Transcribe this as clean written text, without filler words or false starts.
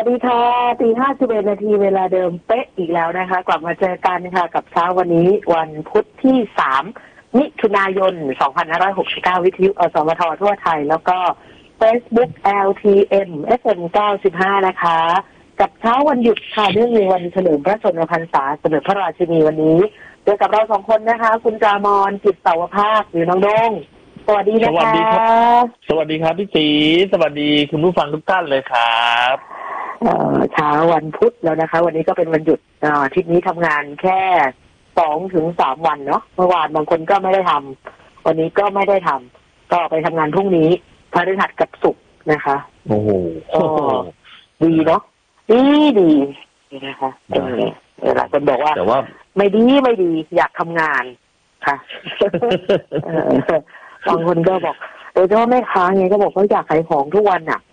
ดีค่ะตี 5:11 นาทีเวลาเดิมเป๊ะอีกแล้วนะคะกลับมาเจอกันค่ะกับเช้าวันนี้วันพุธที่3 มิถุนายน 2569วิทยุอสมททั่วไทยแล้วก็ Facebook LTM FM 95นะคะกับเช้าวันหยุดค่ะเนื่องในวันเฉลิมพระชนมพรรษาสมเด็จพระราชินีวันนี้เจอกับเราสองคนนะคะคุณจามรกิจเสาวภาคหรือน้องโด่งสวัสดีนะคะสวัสดีครับสวัสดีครับพี่ตีสวัสดีคุณผู้ฟังทุกท่านเลยครับเช้าวันพุธแล้วนะคะวันนี้ก็เป็นวันหยุดอาทิตย์นี้ทำงานแค่2 ถึง 3 วันเนาะเมื่อวานบางคนก็ไม่ได้ทำวันนี้ก็ไม่ได้ทำก็ไปทำงานพรุ่งนี้พฤหัสกับศุกร์นะคะโอ้โหดีเนาะดีนะคะหลายคนบอกว่าแต่ว่าไม่ดีอยากทำงานค่ะบางคนก็บอกโดยเฉพาะแม่ค้าไงก็บอกว่าอยากขายของทุกวันน่ะ